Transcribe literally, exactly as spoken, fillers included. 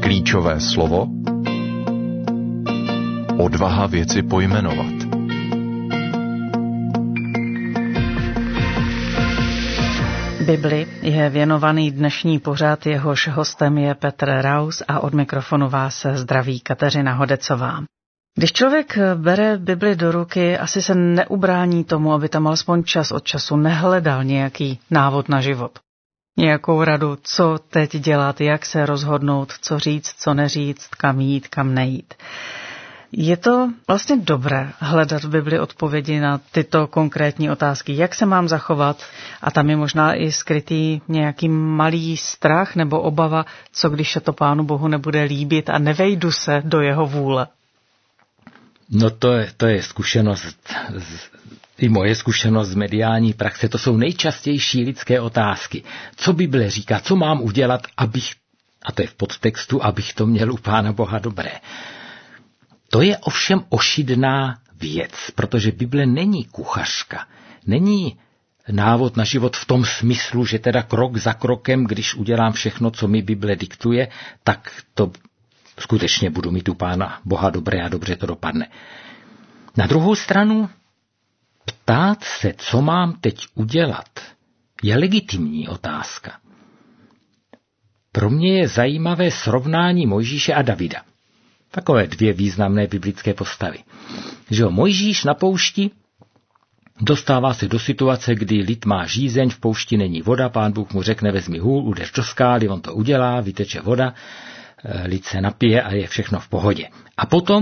Klíčové slovo. Odvaha věci pojmenovat. Bibli je věnovaný dnešní pořad, jehož hostem je Petr Raus a od mikrofonu vás zdraví Kateřina Hodecová. Když člověk bere Bibli do ruky, asi se neubrání tomu, aby tam alespoň čas od času nehledal nějaký návod na život. Nějakou radu, co teď dělat, jak se rozhodnout, co říct, co neříct, kam jít, kam nejít. Je to vlastně dobré hledat v Bibli odpovědi na tyto konkrétní otázky, jak se mám zachovat, a tam je možná i skrytý nějaký malý strach nebo obava, co když se to Pánu Bohu nebude líbit a nevejdu se do jeho vůle. No to je, to je zkušenost, i moje zkušenost z mediální praxe, to jsou nejčastější lidské otázky. Co Bible říká, co mám udělat, abych, a to je v podtextu, abych to měl u Pána Boha dobré. To je ovšem ošidná věc, protože Bible není kuchařka, není návod na život v tom smyslu, že teda krok za krokem, když udělám všechno, co mi Bible diktuje, tak to skutečně budu mít u Pána Boha dobré a dobře to dopadne. Na druhou stranu, ptát se, co mám teď udělat, je legitimní otázka. Pro mě je zajímavé srovnání Mojžíše a Davida. Takové dvě významné biblické postavy. Že jo, Mojžíš na poušti dostává se do situace, kdy lid má žízeň, v poušti není voda, Pán Bůh mu řekne, vezmi hůl, udeř do skály, on to udělá, vyteče voda, lid se napije a je všechno v pohodě. A potom